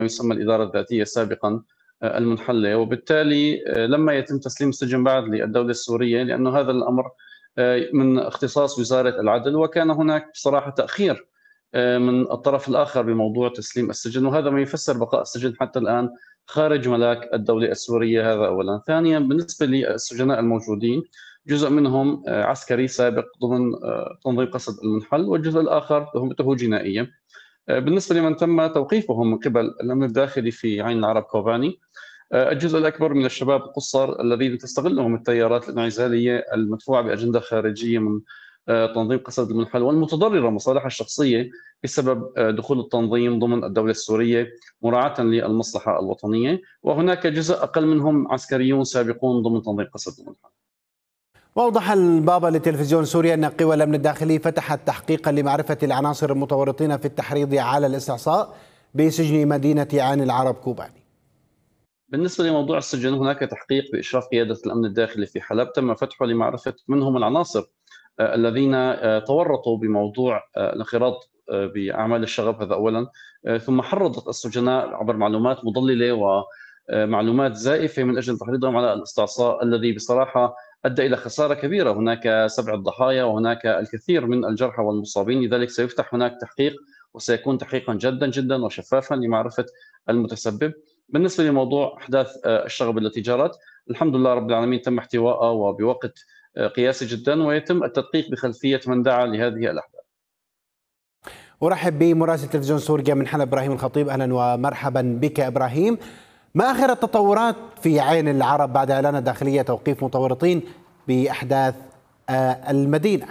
يسمى الإدارة الذاتية سابقا المنحلة، وبالتالي لما يتم تسليم السجن بعد للدولة السورية، لأنه هذا الأمر من اختصاص وزارة العدل، وكان هناك بصراحة تأخير من الطرف الآخر بموضوع تسليم السجن، وهذا ما يفسر بقاء السجن حتى الآن خارج ملاك الدولة السورية. هذا أولا. ثانيا، بالنسبة للسجناء الموجودين، جزء منهم عسكري سابق ضمن تنظيم قصد المنحل، والجزء الآخر تهمته جنائية. بالنسبة لمن تم توقيفهم من قبل الأمن الداخلي في عين العرب كوباني، الجزء الأكبر من الشباب القُصّر الذين تستغلهم التيارات الانعزالية المدفوعة بأجندة خارجية من تنظيم قسد المنحل، والمتضررة مصالحها الشخصية بسبب دخول التنظيم ضمن الدولة السورية مراعاة للمصلحة الوطنية، وهناك جزء أقل منهم عسكريون سابقون ضمن تنظيم قسد المنحل. وأوضح البابا لتلفزيون سوريا أن قوى الأمن الداخلي فتحت تحقيقا لمعرفة العناصر المتورطين في التحريض على الاستعصاء بسجن مدينة عين العرب كوباني. بالنسبة لموضوع السجن، هناك تحقيق بإشراف قيادة الأمن الداخلي في حلب تم فتحه لمعرفة من هم العناصر الذين تورطوا بموضوع الانخراط بأعمال الشغب، هذا أولا. ثم حرضت السجناء عبر معلومات مضللة ومعلومات زائفة من أجل تحريضهم على الاستعصاء، الذي بصراحة أدى إلى خسارة كبيرة. هناك 7 ضحايا وهناك الكثير من الجرحى والمصابين، لذلك سيفتح هناك تحقيق، وسيكون تحقيقا جدا جدا وشفافا لمعرفة المتسبب. بالنسبة لموضوع أحداث الشغب التي جرت، الحمد لله رب العالمين تم احتوائها وبوقت قياسي جدا، ويتم التدقيق بخلفية من دعا لهذه الأحداث. أرحب بمراسل تلفزيون سوريا من حلب إبراهيم الخطيب. أهلا ومرحبا بك إبراهيم. ما آخر التطورات في عين العرب بعد إعلان الداخلية توقيف متورطين بأحداث المدينة؟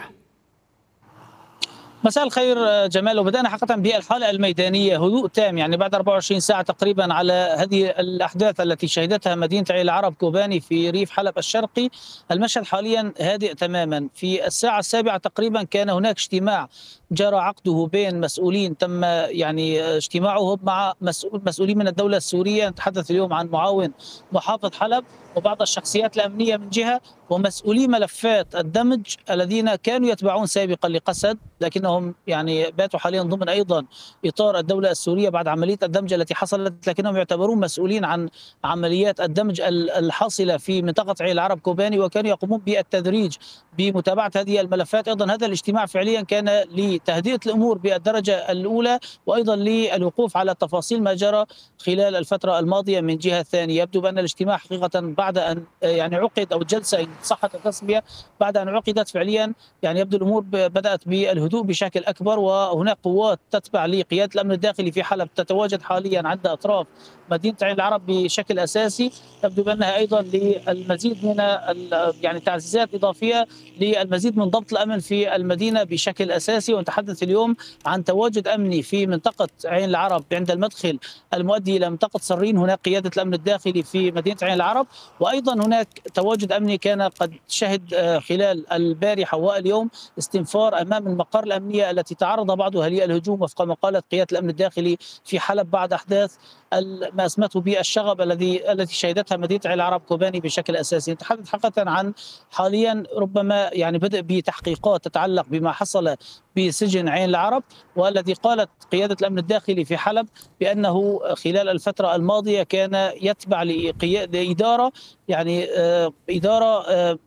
مساء الخير جمال. وبدأنا حقيقة بالحالة الميدانية هدوء تام، يعني بعد 24 ساعة تقريبا على هذه الأحداث التي شهدتها مدينة عين العرب كوباني في ريف حلب الشرقي. المشهد حاليا هادئ تماما. في الساعة 7 تقريبا كان هناك اجتماع جرى عقده بين مسؤولين، تم يعني اجتماعهم مع مسؤولين من الدولة السورية. نتحدث اليوم عن معاون محافظ حلب وبعض الشخصيات الأمنية من جهة، ومسؤولي ملفات الدمج الذين كانوا يتبعون سابقا لقسد، لكنهم يعني باتوا حاليا ضمن أيضا إطار الدولة السورية بعد عملية الدمج التي حصلت، لكنهم يعتبرون مسؤولين عن عمليات الدمج الحاصلة في منطقة عين العرب كوباني، وكانوا يقومون بالتدريج بمتابعة هذه الملفات. أيضا هذا الاجتماع فعليا كان لتهدئة الأمور بالدرجة الأولى، وأيضا للوقوف على تفاصيل ما جرى خلال الفترة الماضية من جهة ثانية. يبدو بأن الاجتماع حقيقة بعد أن يعني عقد، أو الجلسة إن صحت التسمية، بعد أن عقدت فعليا يعني يبدو الأمور بدأت بالهدوء بشكل أكبر، وهناك قوات تتبع لقيادة الأمن الداخلي في حلب تتواجد حاليا عند أطراف مدينة عين العرب بشكل أساسي. يبدو بأنها أيضا للمزيد من يعني تعزيزات إضافية للمزيد من ضبط الأمن في المدينة بشكل أساسي. ونتحدث اليوم عن تواجد أمني في منطقة عين العرب عند المدخل المؤدي إلى منطقة صرين، هناك قيادة الأمن الداخلي في مدينة عين العرب، وأيضا هناك تواجد أمني كان قد شهد خلال البارحة واليوم استنفار أمام المقر الأمنية التي تعرض بعضها للهجوم وفق ما قالت قيادة الأمن الداخلي في حلب بعد أحداث ما اسمته بالشغب التي شهدتها مدينة عين العرب كوباني بشكل أساسي. نتحدث حقيقة عن حاليا ربما يعني بدء بتحقيقات تتعلق بما حصل بسجن عين العرب، والذي قالت قيادة الأمن الداخلي في حلب بأنه خلال الفترة الماضية كان يتبع لإدارة يعني إدارة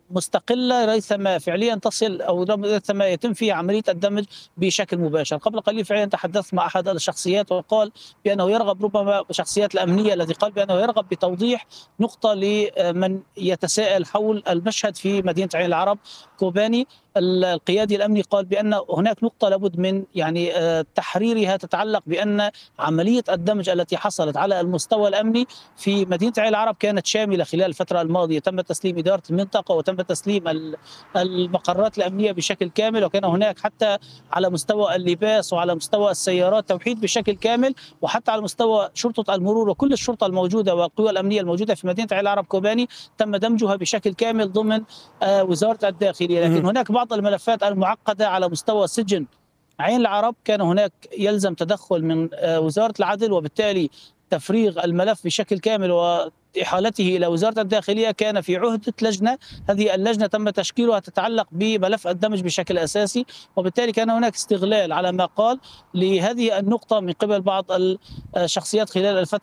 مستقلة ريثما فعليا تصل أو ريثما يتم فيها عملية الدمج بشكل مباشر. قبل قليل فعليا تحدثت مع أحد الشخصيات وقال بأنه يرغب، ربما الشخصيات الأمنية الذي قال بأنه يرغب بتوضيح نقطة لمن يتساءل حول المشهد في مدينة عين العرب كوباني. القيادي الأمني قال بأن هناك نقطة لابد من يعني تحريرها تتعلق بأن عملية الدمج التي حصلت على المستوى الأمني في مدينة عين العرب كانت شاملة خلال الفترة الماضية. تم تسليم إدارة المنطقة وتم تسليم المقرات الأمنية بشكل كامل، وكان هناك حتى على مستوى اللباس وعلى مستوى السيارات توحيد بشكل كامل، وحتى على مستوى شرطة المرور وكل الشرطة الموجودة والقوى الأمنية الموجودة في مدينة عين العرب كوباني تم دمجها بشكل كامل ضمن وزارة الداخلية. لكن هناك بعض الملفات المعقدة على مستوى سجن عين العرب كان هناك يلزم تدخل من وزارة العدل، وبالتالي تفريغ الملف بشكل كامل إحالته إلى وزارة الداخلية كان في عهدة لجنة. هذه اللجنة تم تشكيلها تتعلق بملف الدمج بشكل أساسي، وبالتالي كان هناك استغلال على ما قال لهذه النقطة من قبل بعض الشخصيات خلال الفترة